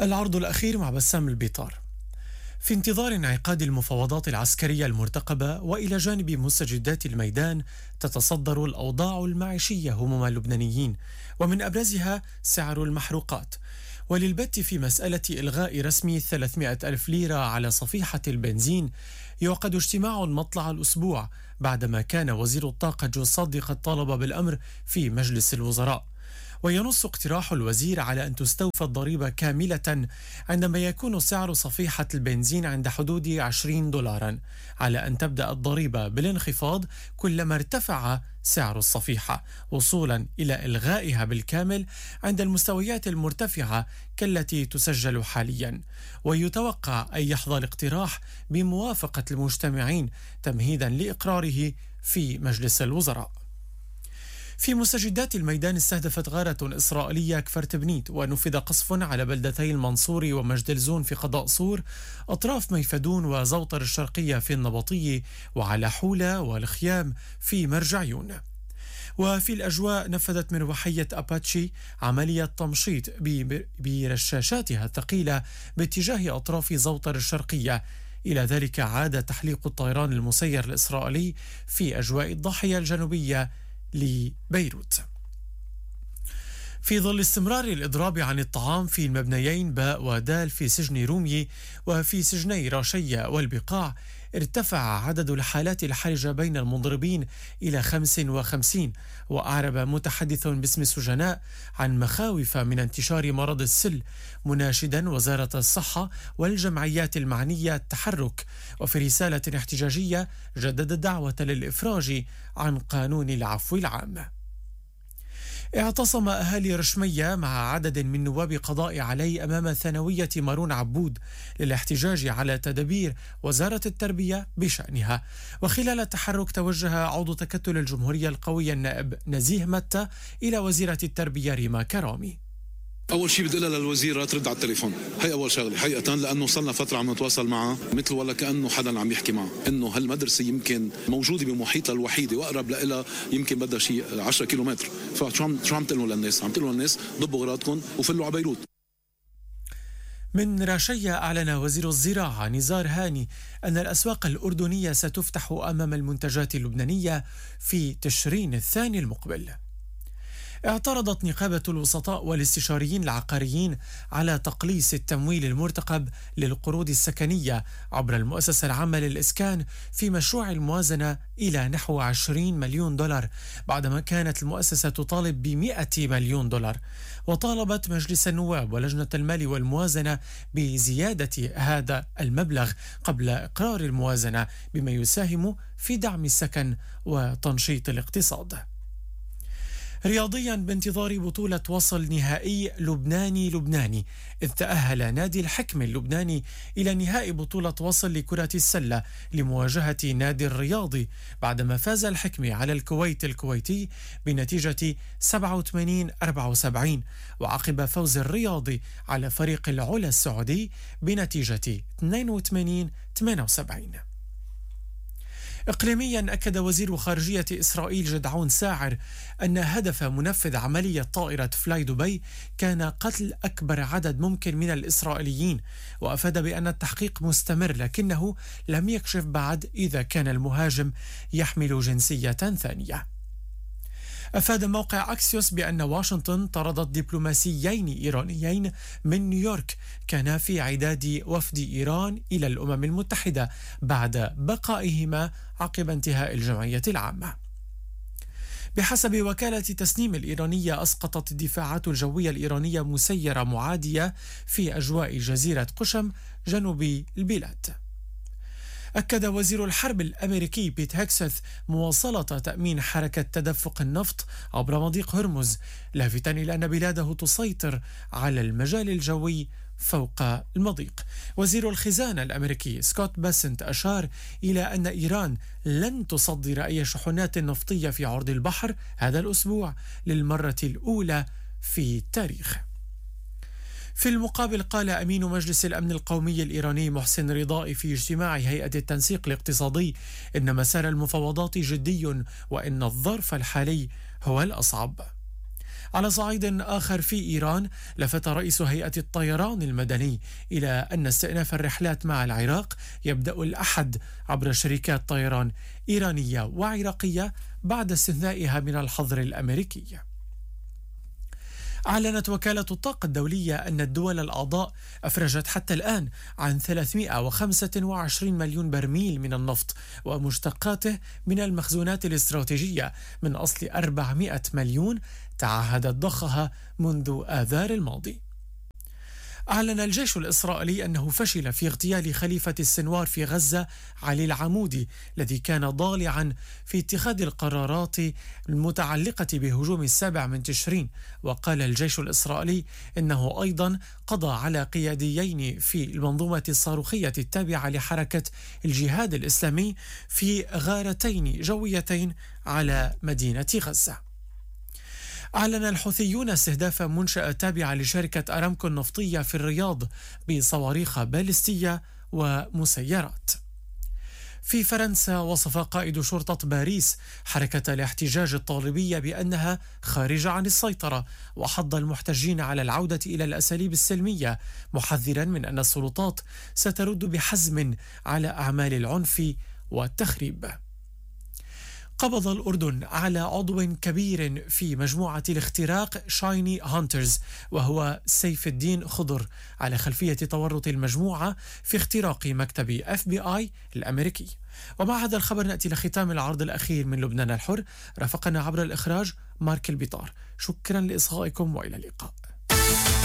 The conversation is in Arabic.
العرض الأخير مع بسام البيطار. في انتظار انعقاد المفاوضات العسكرية المرتقبة وإلى جانب مستجدات الميدان، تتصدر الأوضاع المعيشية هموم اللبنانيين، ومن أبرزها سعر المحروقات. وللبت في مسألة إلغاء رسمي 300 ألف ليرة على صفيحة البنزين، يعقد اجتماع مطلع الأسبوع بعدما كان وزير الطاقة جو صادي قد طالب بالأمر في مجلس الوزراء. وينص اقتراح الوزير على أن تستوفى الضريبة كاملة عندما يكون سعر صفيحة البنزين عند حدود 20 دولارا، على أن تبدأ الضريبة بالانخفاض كلما ارتفع سعر الصفيحة، وصولا إلى إلغائها بالكامل عند المستويات المرتفعة كالتي تسجل حاليا. ويتوقع أن يحظى الاقتراح بموافقة المجتمعين تمهيدا لإقراره في مجلس الوزراء. في مستجدات الميدان، استهدفت غارة إسرائيلية كفر تبنيت ونفذ قصف على بلدتي المنصور ومجد الزون في قضاء صور، أطراف ميفدون وزوطر الشرقية في النبطية، وعلى حولة والخيام في مرجعيون. وفي الأجواء، نفذت مروحية أباتشي عملية تمشيط برشاشاتها الثقيلة باتجاه أطراف زوطر الشرقية. إلى ذلك عاد تحليق الطيران المسير الإسرائيلي في أجواء الضاحية الجنوبية لبيروت. في ظل استمرار الإضراب عن الطعام في المبنيين باء ودال في سجن رومي وفي سجني راشية والبقاع، ارتفع عدد الحالات الحرجة بين المضربين إلى 55. وأعرب متحدث باسم السجناء عن مخاوف من انتشار مرض السل، مناشدا وزارة الصحة والجمعيات المعنية التحرك. وفي رسالة احتجاجية جدد الدعوة للإفراج عن قانون العفو العام. اعتصم أهالي رشمية مع عدد من نواب قضاء علي أمام ثانوية مارون عبود للاحتجاج على تدابير وزارة التربية بشأنها. وخلال التحرك، توجه عضو تكتل الجمهورية القوية النائب نزيه متى إلى وزيرة التربية ريما كرامي. اول شيء بدي اقولها للوزيره ترد على التليفون، هي اول شغله حقيقه، لانه صلنا فتره عم نتواصل معها مثل ولا كانه حدا عم يحكي معها، انه هالمدرسه يمكن موجوده بمحيطها الوحيده واقرب لها يمكن بدها شيء 10 كيلومتر. فشو عم تقولوا للناس؟ عم تقولوا للناس ضبوا اغراضكم وفلوا على بيروت. من راشية، أعلن وزير الزراعة نزار هاني أن الأسواق الأردنية ستفتح أمام المنتجات اللبنانية في تشرين الثاني المقبل. اعترضت نقابة الوسطاء والاستشاريين العقاريين على تقليص التمويل المرتقب للقروض السكنية عبر المؤسسة العامة للإسكان في مشروع الموازنة إلى نحو 20 مليون دولار، بعدما كانت المؤسسة تطالب ب100 مليون دولار. وطالبت مجلس النواب ولجنة المال والموازنة بزيادة هذا المبلغ قبل إقرار الموازنة، بما يساهم في دعم السكن وتنشيط الاقتصاد. رياضيا، بانتظار بطولة وصل نهائي لبناني، إذ تأهل نادي الحكم اللبناني إلى نهائي بطولة وصل لكرة السلة لمواجهة نادي الرياضي، بعدما فاز الحكم على الكويتي بنتيجة 87-74، وعقب فوز الرياضي على فريق العلا السعودي بنتيجة 82-78. إقليميا، أكد وزير خارجية إسرائيل جدعون ساعر أن هدف منفذ عملية طائرة فلاي دبي كان قتل أكبر عدد ممكن من الإسرائيليين، وأفاد بأن التحقيق مستمر، لكنه لم يكشف بعد إذا كان المهاجم يحمل جنسية ثانية. أفاد موقع أكسيوس بأن واشنطن طردت دبلوماسيين إيرانيين من نيويورك كانا في عداد وفد إيران إلى الأمم المتحدة بعد بقائهما عقب انتهاء الجمعية العامة. بحسب وكالة تسنيم الإيرانية، أسقطت الدفاعات الجوية الإيرانية مسيرة معادية في أجواء جزيرة قشم جنوب البلاد. أكد وزير الحرب الأمريكي بيت هيكسث مواصلة تأمين حركة تدفق النفط عبر مضيق هرمز، لافتا إلى أن بلاده تسيطر على المجال الجوي فوق المضيق. وزير الخزانة الأمريكي سكوت باسنت أشار إلى أن إيران لن تصدر أي شحنات نفطية في عرض البحر هذا الأسبوع للمرة الأولى في التاريخ. في المقابل، قال أمين مجلس الأمن القومي الإيراني محسن رضائي في اجتماع هيئة التنسيق الاقتصادي إن مسار المفاوضات جدي وإن الظرف الحالي هو الأصعب. على صعيد آخر في إيران، لفت رئيس هيئة الطيران المدني إلى أن استئناف الرحلات مع العراق يبدأ الأحد عبر شركات طيران إيرانية وعراقية بعد استثنائها من الحظر الأمريكي. أعلنت وكالة الطاقة الدولية أن الدول الأعضاء أفرجت حتى الآن عن 325 مليون برميل من النفط ومشتقاته من المخزونات الاستراتيجية من أصل 400 مليون تعهدت ضخها منذ آذار الماضي. أعلن الجيش الإسرائيلي أنه فشل في اغتيال خليفة السنوار في غزة علي العمودي الذي كان ضالعا في اتخاذ القرارات المتعلقة بهجوم 7 تشرين. وقال الجيش الإسرائيلي إنه أيضا قضى على قياديين في المنظومة الصاروخية التابعة لحركة الجهاد الإسلامي في غارتين جويتين على مدينة غزة. أعلن الحوثيون استهداف منشأة تابعة لشركة أرامكو النفطية في الرياض بصواريخ باليستية ومسيرات. في فرنسا، وصف قائد شرطة باريس حركة الاحتجاج الطالبية بأنها خارجة عن السيطرة، وحض المحتجين على العودة إلى الأساليب السلمية، محذرا من أن السلطات سترد بحزم على أعمال العنف والتخريب. قبض الأردن على عضو كبير في مجموعة الاختراق شايني هانترز، وهو سيف الدين خضر، على خلفية تورط المجموعة في اختراق مكتب FBI الأمريكي. ومع هذا الخبر نأتي لختام العرض الأخير من لبنان الحر. رافقنا عبر الإخراج مارك البيطار. شكرا لإصغائكم وإلى اللقاء.